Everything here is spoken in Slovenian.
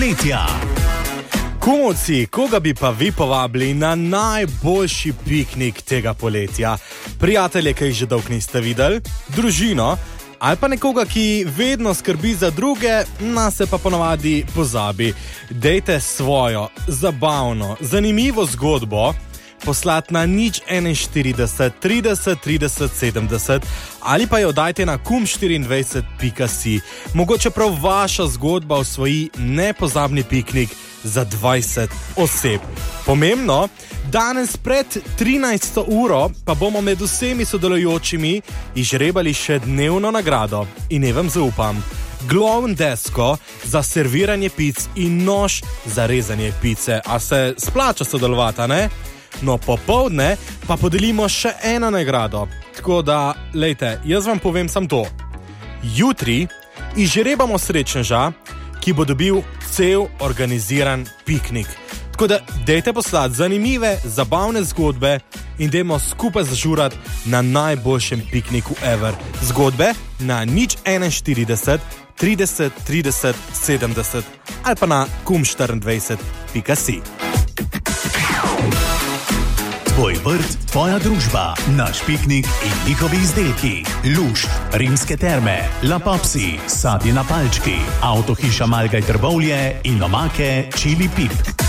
Letja. Kumovci, koga bi pa vi povabili na najboljši piknik tega poletja? Prijatelje, ki jih že dolgo niste videli, družino ali pa nekoga, ki vedno skrbi za druge, na se pa ponavadi pozabi. Dejte svojo zabavno, zanimivo zgodbo poslati na 041 30 30 70 ali pa jo dajte na kum24.si. Mogoče prav vaša zgodba osvoji nepozabni piknik za 20 oseb. Pomembno, danes pred 13. uro pa bomo med vsemi sodelujočimi izžrebali še dnevno nagrado. In ne vam zaupam, glovn desko za serviranje pic in nož za rezanje pice. A se splača sodelovati, ne? No, popoldne pa podelimo še eno nagrado. Tako da, lejte, jaz vam povem samo to. Jutri izžrebamo srečneža, ki bo dobil cel organiziran piknik. Tako da, dejte poslati zanimive, zabavne zgodbe in dajmo skupaj zažurati na najboljšem pikniku ever. Zgodbe na 041 30 30 70 ali pa na kum24.si. Tvoj vrt, tvoja družba, naš piknik in njihovi izdelki. Lušt, Rimske terme, La Popsi, sadje na palčki, avtohiša Malgaj Trbovlje in omake Čili Pip.